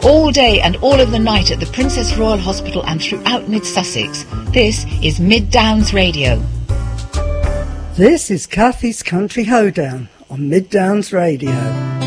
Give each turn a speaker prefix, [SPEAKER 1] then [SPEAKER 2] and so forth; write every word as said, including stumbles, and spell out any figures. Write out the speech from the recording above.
[SPEAKER 1] all day and all of the night at the Princess Royal Hospital and throughout Mid-Sussex. This is Mid Downs Radio.
[SPEAKER 2] This is Kathy's Country Hoedown on Mid Downs Radio.